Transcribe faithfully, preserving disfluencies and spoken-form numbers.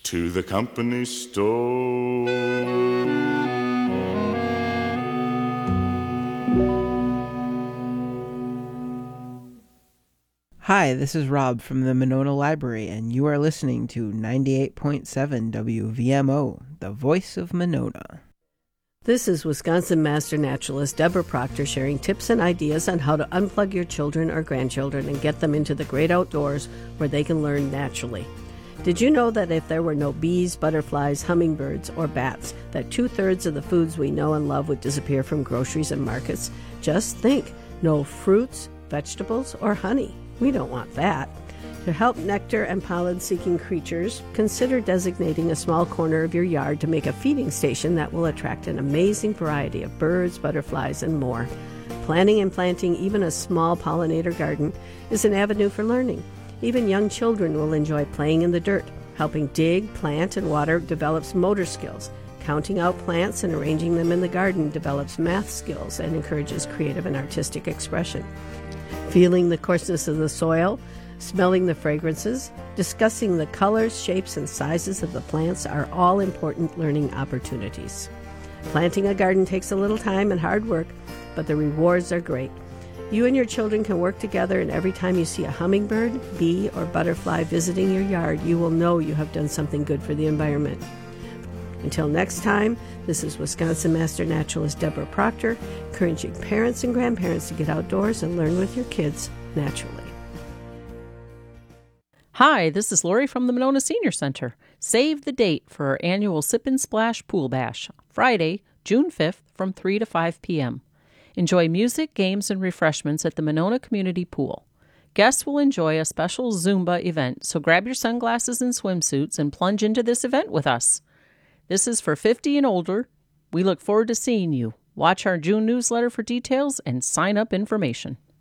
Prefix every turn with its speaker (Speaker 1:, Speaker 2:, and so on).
Speaker 1: to the company store.
Speaker 2: Hi, this is Rob from the Monona Library, and you are listening to ninety-eight point seven W V M O, the voice of Monona.
Speaker 3: This is Wisconsin Master Naturalist Deborah Proctor sharing tips and ideas on how to unplug your children or grandchildren and get them into the great outdoors where they can learn naturally. Did you know that if there were no bees, butterflies, hummingbirds, or bats, that two-thirds of the foods we know and love would disappear from groceries and markets? Just think, no fruits, vegetables, or honey. We don't want that. To help nectar and pollen-seeking creatures, consider designating a small corner of your yard to make a feeding station that will attract an amazing variety of birds, butterflies, and more. Planting and planting even a small pollinator garden is an avenue for learning. Even young children will enjoy playing in the dirt. Helping dig, plant, and water develops motor skills. Counting out plants and arranging them in the garden develops math skills and encourages creative and artistic expression. Feeling the coarseness of the soil, smelling the fragrances, discussing the colors, shapes, and sizes of the plants are all important learning opportunities. Planting a garden takes a little time and hard work, but the rewards are great. You and your children can work together, and every time you see a hummingbird, bee, or butterfly visiting your yard, you will know you have done something good for the environment. Until next time, this is Wisconsin Master Naturalist Deborah Proctor, encouraging parents and grandparents to get outdoors and learn with your kids naturally.
Speaker 4: Hi, this is Lori from the Monona Senior Center. Save the date for our annual Sip and Splash Pool Bash, Friday, June fifth from three to five p.m. Enjoy music, games, and refreshments at the Monona Community Pool. Guests will enjoy a special Zumba event, so grab your sunglasses and swimsuits and plunge into this event with us. This is for fifty and older. We look forward to seeing you. Watch our June newsletter for details and sign up information.